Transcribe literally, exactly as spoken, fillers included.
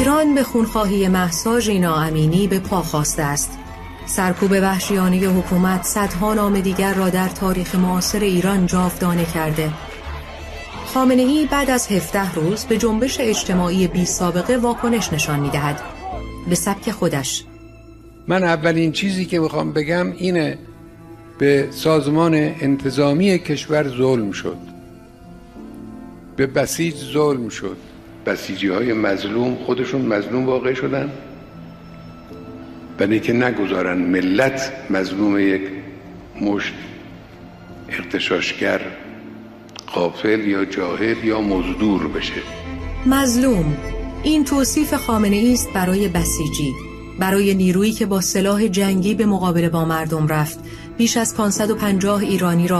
ایران به خونخواهی مهسا ژینا امینی به پا خواسته است. سرکوب وحشیانه حکومت صدها نام دیگر را در تاریخ معاصر ایران جاودانه کرده. خامنه‌ای بعد از هفده روز به جنبش اجتماعی بی سابقه واکنش نشان می‌دهد. به سبک خودش. من اولین چیزی که میخوام بگم اینه، به سازمان انتظامی کشور ظلم شد، به بسیج ظلم شد. بسیجی های مظلوم خودشون مظلوم واقع شدن، برای که نگذارن ملت مظلوم یک مشت اغتشاشگر غافل یا جاهل یا مزدور بشه. مظلوم، این توصیف خامنه‌ای است برای بسیجی، برای نیرویی که با سلاح جنگی به مقابله با مردم رفت، بیش از پانصد و پنجاه ایرانی را